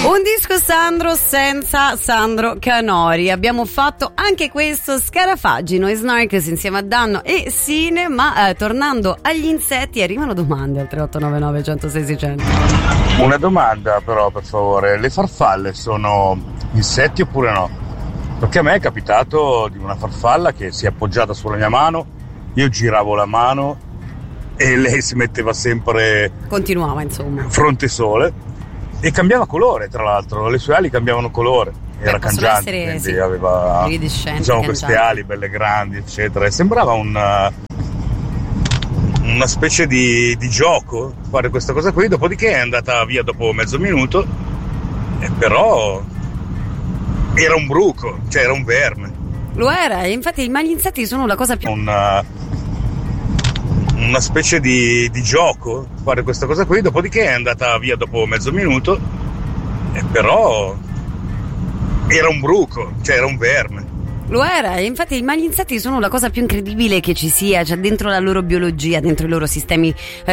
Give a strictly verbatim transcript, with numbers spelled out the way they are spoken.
Un disco Sandro senza Sandro Canori. Abbiamo fatto anche questo, Scarafaggino e Snarks insieme a Danno e Sine. Ma eh, tornando agli insetti, arrivano domande al tre otto nove nove uno zero sei sei zero zero. Una domanda però, per favore: le farfalle sono insetti oppure no? Perché a me è capitato di una farfalla che si è appoggiata sulla mia mano, io giravo la mano e lei si metteva sempre, continuava insomma, fronte sole, e cambiava colore, tra l'altro le sue ali cambiavano colore, era Beh, cangiante, essere, quindi sì, aveva, diciamo, queste ali belle grandi eccetera, e sembrava un una specie di, di gioco fare questa cosa qui. Dopodiché è andata via dopo mezzo minuto, e però era un bruco, cioè era un verme. Lo era, infatti, ma gli insetti sono la cosa più... Una, una specie di, di gioco fare questa cosa qui. Dopodiché è andata via dopo mezzo minuto, e però era un bruco, cioè era un verme. Lo era, infatti, ma gli insetti sono la cosa più incredibile che ci sia, cioè dentro la loro biologia, dentro i loro sistemi eh,